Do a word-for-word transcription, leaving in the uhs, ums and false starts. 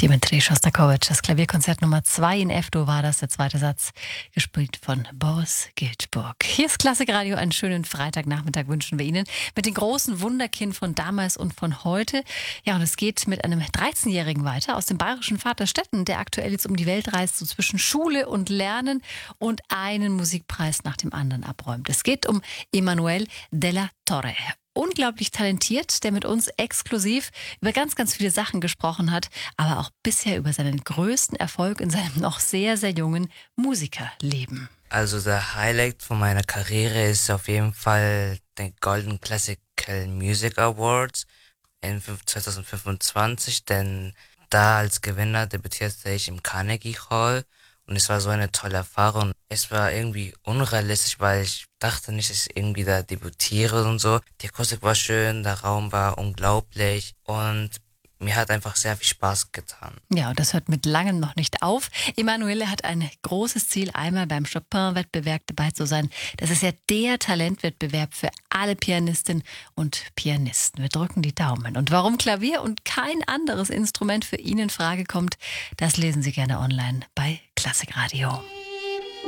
Dmitri Schostakowitsch, das Klavierkonzert Nummer zwei in F-Dur war das, der zweite Satz, gespielt von Boris Giltburg. Hier ist Klassikradio, einen schönen Freitagnachmittag wünschen wir Ihnen mit den großen Wunderkind von damals und von heute. Ja, und es geht mit einem dreizehnjährigen weiter aus dem bayerischen Vaterstetten, der aktuell jetzt um die Welt reist, so zwischen Schule und Lernen und einen Musikpreis nach dem anderen abräumt. Es geht um Emanuel della Torre. Unglaublich talentiert, der mit uns exklusiv über ganz, ganz viele Sachen gesprochen hat, aber auch bisher über seinen größten Erfolg in seinem noch sehr, sehr jungen Musikerleben. Also der Highlight von meiner Karriere ist auf jeden Fall der Golden Classical Music Awards in zwanzig fünfundzwanzig, denn da als Gewinner debütierte ich im Carnegie Hall. Und es war so eine tolle Erfahrung. Es war irgendwie unrealistisch, weil ich dachte nicht, dass ich irgendwie da debütiere und so. Die Akustik war schön, der Raum war unglaublich und mir hat einfach sehr viel Spaß getan. Ja, und das hört mit langem noch nicht auf. Emanuele hat ein großes Ziel, einmal beim Chopin-Wettbewerb dabei zu sein. Das ist ja der Talentwettbewerb für alle Pianistinnen und Pianisten. Wir drücken die Daumen. Und warum Klavier und kein anderes Instrument für ihn in Frage kommt, das lesen Sie gerne online bei Klassikradio.